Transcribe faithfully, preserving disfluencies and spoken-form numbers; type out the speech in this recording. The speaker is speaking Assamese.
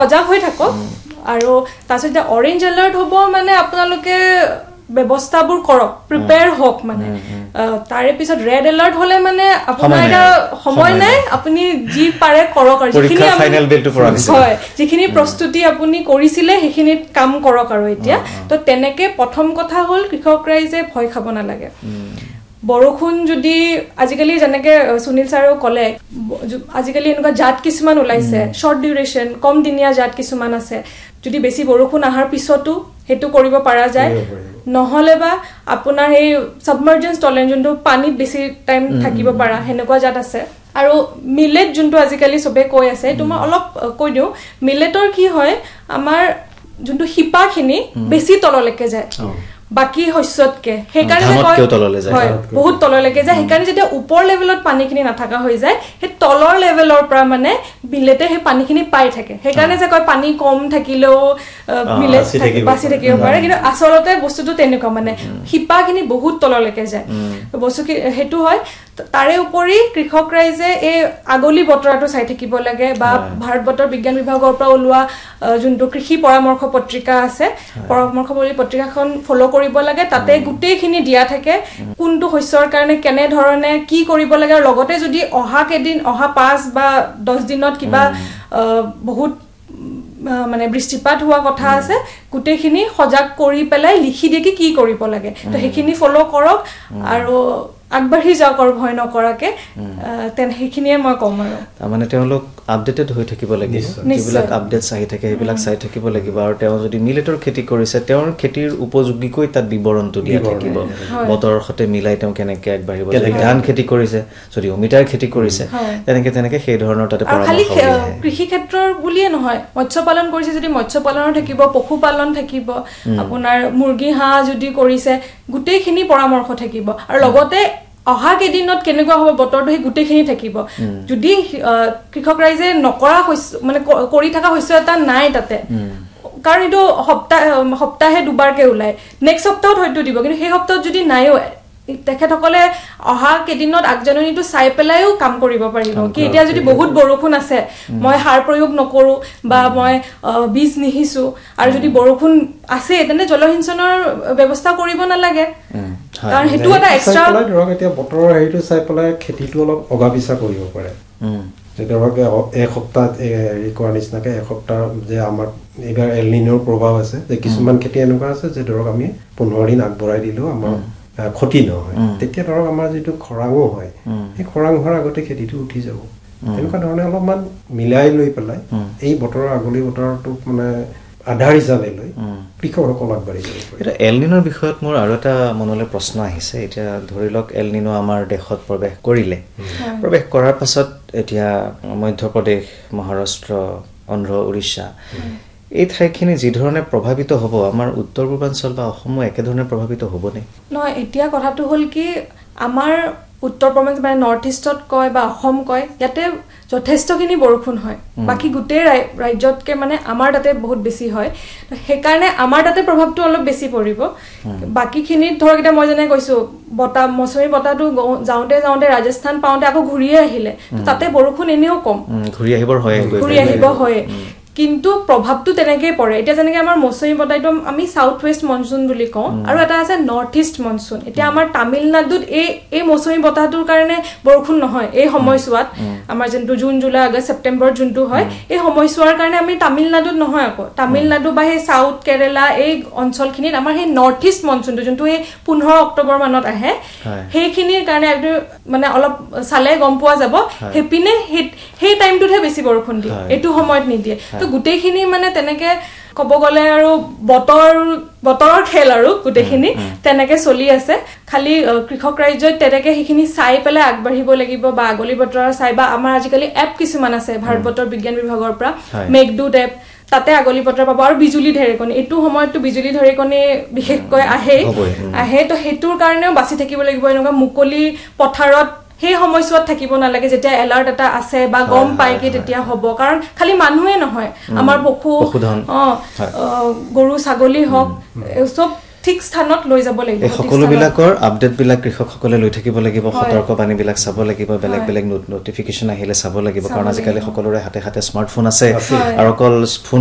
সজাগ হৈ থাকক আৰু তাৰপিছত অৰেঞ্জ এলাৰ্ট হ'ব মানে আপোনালোকে ব্যৱস্থাবোৰ কৰক প্ৰিপেয়াৰ হওক মানে তাৰে পিছত ৰেড এলাৰ্ট হলে মানে আপোনাৰ এটা সময় নাই আপুনি যি পাৰে কৰক আৰু যিখিনি ফাইনাল বিলটো পৰা হৈছে হয় যিখিনি প্ৰস্তুতি আপুনি কৰিছিলে সেইখিনি কাম কৰক আৰু এতিয়া তো তেনেকে প্ৰথম কথা হ'ল কৃষক ৰাইজে ভয় খাব নালাগে বৰষুণ যদি আজিকালি যেনেকে সুনীল ছাৰেও ক'লে আজিকালি এনেকুৱা জাত কিছুমান ওলাইছে শৰ্ট ডিউৰেশ্যন কম দিনীয়া জাত কিছুমান আছে যদি বেছি বৰষুণ আহাৰ পিছতো হেতু কৰিব পৰা যায় নহলে বা আপোনাৰ এই সাবমাৰ্জেন্স টলাৰেন্স যোনটো পানীত বেছি টাইম থাকিব পাৰা হেনেকুৱা জাত আছে আৰু মিলেট যোনটো আজিকালি সবে কৈ আছে তোমাৰ অলপ কৈ দিও মিলেটৰ কি হয় আমাৰ যোনটো হিপাখিনি বেছি তললৈকে যায় বাকি শস্যতকে হেকাৰণে কয় হয় বহুত তললৈকে যায় হেকাৰণে যেতিয়া ওপৰ লেভেলত পানীখিনি নাথাকা হৈ যায় হে তলৰ লেভেলৰ পৰা মানে মিলেটে হে পানীখিনি পাই থাকে হেকাৰণে যে কয় পানী কম থাকিলেও মিলেট বাছি থাকিব পাৰে কিন্তু আসলতে বস্তুটো তেনেকুৱা মানে হিপাখিনি বহুত তললৈকে যায় বস্তু কি হেতু হয় তাৰে উপৰি কৃষক ৰাইজে এই আগলি বতৰাটো চাই থাকিব লাগে বা ভাৰত বতৰ বিজ্ঞান বিভাগৰ পৰা ওলোৱা যোনটো কৃষি পৰামৰ্শ পত্ৰিকা আছে পৰামৰ্শ পত্ৰিকাখন ফলো কৰিব লাগে তাতে গুটেইখিনি দিয়া থাকে কোনটো শস্যৰ কাৰণে কেনে ধৰণে কি কৰিব লাগে আৰু লগতে যদি অহা কেদিন অহা পাঁচ বা দহ দিনত কিবা বহুত মানে বৃষ্টিপাত হোৱা কথা আছে গুটেইখিনি সজাগ কৰি পেলাই লিখি দিয়ে কি কি কৰিব লাগে তো হেখিনি ফলো কৰক আৰু আগবাঢ়ি যাওক আৰু ভয় নকৰাকে তেন হেখিনিয়ে মই কম আৰু মানে তেওঁলোক আপডেটেড হৈ থাকিব লাগিব যিবিলাক আপডেট চাই থাকে সেইবিলাক চাই থাকিব লাগিব আৰু তেওঁ যদি মিলেটৰ খেতি কৰিছে তেওঁৰ খেতিৰ উপযোগীকৈ তাত বিৱৰণটো দিয়া থাকিব বতৰৰ সতে মিলাই তেওঁ কেনেকৈ আগবাঢ়িব যদি ধান খেতি কৰিছে যদি অমিতাৰ খেতি কৰিছে তেনেকে তেনেকে সেই ধৰণৰ তাতে পৰামৰ্শ দিয়ে কৃষি ক্ষেত্ৰৰ বুলিয়ে নহয় মৎস্য পালন কৰিছে যদি মৎস্য পালনৰ থাকিব পশু পালন থাকিব আপোনাৰ মুৰ্গী হাঁহ যদি কৰিছে গুটেইখিনি পৰামৰ্শ থাকিব আৰু লগতে অহা কেদিনত কেনেকুৱা হ'ব বতৰটো হে গুটেইখিনি থাকিব যদি কৃষক ৰাইজে নকৰা মানে কৰি থকা শস্য এটা নাই তাতে কাৰণ এটো সপ্তাহ সপ্তাহে দুবাৰকে ওলাই নেক্সট সপ্তাহত হয়তো দিব কিন্তু সেই সপ্তাহত যদি নাইও তেখেতসকলে অহা কেদিনত আগজননীটো চাই পেলাইও কাম কৰিব পাৰিব কি এতিয়া যদি বহুত বৰষুণ আছে মই সাৰ প্ৰয়োগ নকৰো বা মই বীজ নিহিছো আৰু যদি বৰষুণ আছে তেনে জলসিঞ্চনৰ ব্যৱস্থা কৰিব নালাগে কাৰণ হেতু এটা এক্সট্ৰা ধৰক এতিয়া বতৰৰ হেৰিটো চাই পেলাই খেতিটো অলপ অগাপিছা কৰিব পাৰে যে ধৰক এক সপ্তাহ হেৰি কৰা নিচিনাকে এক সপ্তাহ যে আমাৰ এইবাৰ এলনিনৰ প্ৰভাৱ আছে যে কিছুমান খেতি এনেকুৱা আছে যে ধৰক আমি পোন্ধৰ দিন আগবঢ়াই দিলেও আমাৰ ক্ষতি নহয় তেতিয়া ধৰক আমাৰ যিটো খৰাঙো হয় সেই খৰাং হোৱাৰ আগতে খেতিটো উঠি যাব তেনেকুৱা ধৰণে অলপমান মিলাই লৈ পেলাই এই বতৰৰ আগলি বতৰটোক মানে আধাৰ হিচাপে লৈ কৃষকসকল আগবাঢ়ি যাব এটা এলনিনৰ বিষয়ত মোৰ আৰু এটা মনলৈ প্ৰশ্ন আহিছে এতিয়া ধৰি লওক এলনিনো আমাৰ দেশত প্ৰৱেশ কৰিলে প্ৰৱেশ কৰাৰ পাছত এতিয়া মধ্যপ্ৰদেশ মহাৰাষ্ট্ৰ অন্ধ্ৰ উৰিষ্যা এই ঠাইখিনি যি ধৰণে প্ৰভাৱিত হ'ব আমাৰ উত্তৰ পূৰ্বাঞ্চল বা অসমো একেধৰণে প্ৰভাৱিত হ'বনে নহয় এতিয়া কথাটো হ'ল কি আমাৰ উত্তৰ পূৰ্বাঞ্চল মানে নৰ্থ ইষ্টত কয় বা অসম কয় ইয়াতে যথেষ্টখিনি বৰষুণ হয় বাকি গোটেই ৰাজ্যতকে মানে আমাৰ তাতে বহুত বেছি হয় সেইকাৰণে আমাৰ তাতে প্ৰভাৱটো অলপ বেছি পৰিব বাকিখিনিত ধৰক এতিয়া মই যেনে কৈছো বতা মৌচুমী বতাহটো যাওঁতে যাওঁতে ৰাজস্থান পাওঁতে আকৌ ঘূৰিয়ে আহিলে তাতে বৰষুণ এনেও কম ঘূৰি আহিবৰ হয় ঘূৰি আহিব হয় কিন্তু প্ৰভাৱটো তেনেকৈ পৰে এতিয়া যেনেকৈ আমাৰ মৌচুমী বতাহটো আমি সাউথ ওয়েষ্ট মনসুন বুলি কওঁ আৰু এটা আছে নৰ্থ ইষ্ট মনসুন এতিয়া আমাৰ তামিলনাডুত এই এই মৌচুমী বতাহটোৰ কাৰণে বৰষুণ নহয় এই সময়ছোৱাত আমাৰ যোনটো জুন জুলাই আগষ্ট ছেপ্টেম্বৰ যোনটো হয় এই সময়ছোৱাৰ কাৰণে আমি তামিলনাডুত নহয় আকৌ তামিলনাডু বা সেই সাউথ কেৰেলা এই অঞ্চলখিনিত আমাৰ সেই নৰ্থ ইষ্ট মনসুনটো যোনটো এই পোন্ধৰ অক্টোবৰ মানত আহে সেইখিনিৰ কাৰণে মানে অলপ চালে গম পোৱা যাব হেপিনে সেই টাইমটোতহে বেছি বৰষুণ দিয়ে এইটো সময়ত নিদিয়ে তো গুটেইখিনি মানে তেনেকে কব গলে আৰু বতৰ বতৰৰ খেল আৰু গুটেইখিনি তেনেকে চলি আছে খালি কৃষক ৰাজ্যত তেনেকে সেইখিনি চাই পেলাই আগবাঢ়িব লাগিব বা আগলি বতৰৰ চাই বা আমাৰ আজিকালি এপ কিছুমান আছে ভাৰত বতৰ বিজ্ঞান বিভাগৰ পৰা মেঘদূত এপ তাতে আগলি বতৰ পাব আৰু বিজুলী ঢেৰেকণি এইটো সময়তো বিজুলী ঢেৰেকণি বিশেষকৈ আহে আহে তো সেইটোৰ কাৰণেও বাচি থাকিব লাগিব এনেকুৱা মুকলি পথাৰত সেই সময়ছোৱাত থাকিব নালাগে যেতিয়া এলাৰ্ট এটা আছে বা গম পায় কি তেতিয়া হ'ব কাৰণ খালি মানুহে নহয় আমাৰ পশু অ গৰু ছাগলী হওক সব ঠিক স্থানত লৈ যাব লাগিব এই সকলো বিলাকৰ আপডেট বিলাক কৃষকসকলে লৈ থাকিব লাগিব সতৰ্কবাণী বিলাক চাব লাগিব বেলেগ বেলেগ নটিফিকেশন আহিলে চাব লাগিব কাৰণ আজিকালি সকলোৰে হাতে হাতে স্মাৰ্টফোন আছে আৰু অকল